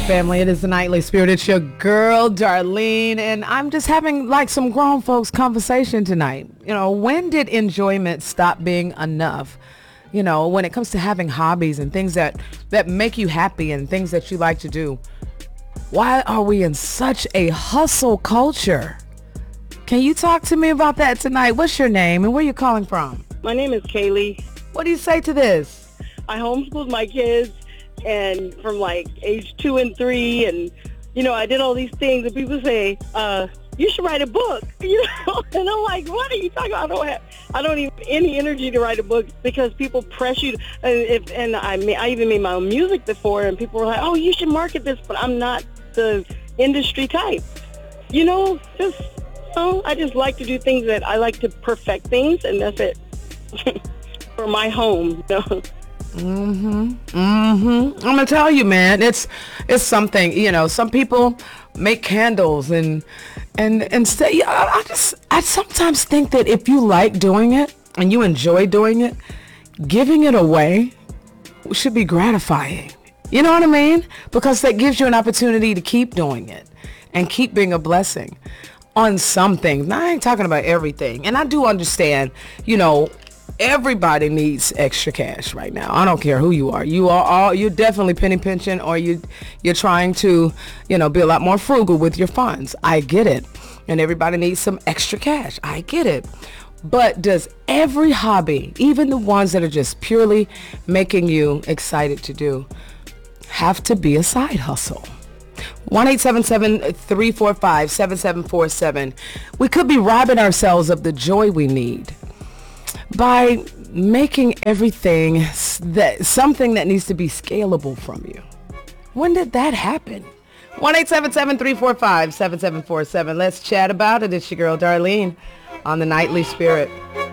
family. It is the Nightly Spirit. It's your girl, Darlene, and I'm just having like some grown folks conversation tonight. When did enjoyment stop being enough? When it comes to having hobbies and things that make you happy and things that you like to do. Why are we in such a hustle culture? Can you talk to me about that tonight? What's your name and where you calling from? My name is Kaylee. What do you say to this? I homeschooled my kids, and from like age 2 and 3, and I did all these things, and people say, you should write a book, and I'm like, what are you talking about? I don't even have any energy to write a book because people press you. I even made my own music before, and people were like, oh, you should market this, but I'm not the industry type. I just like to do things that I like to perfect things, and that's it. For my home. I'm gonna tell you, man, it's something. Some people make candles and say, I sometimes think that if you like doing it and you enjoy doing it, giving it away should be gratifying. You know what I mean? Because that gives you an opportunity to keep doing it and keep being a blessing on something. Now, I ain't talking about everything, and I do understand, everybody needs extra cash right now. I don't care who you are. You're definitely penny pinching, or you're trying to, be a lot more frugal with your funds. I get it. And everybody needs some extra cash. I get it. But does every hobby, even the ones that are just purely making you excited to do, have to be a side hustle? 1-877-345-7747. We could be robbing ourselves of the joy we need by making everything something that needs to be scalable from you. When did that happen? 1-877-345-7747. Let's chat about it. It's your girl, Darlene, on the Nightly Spirit.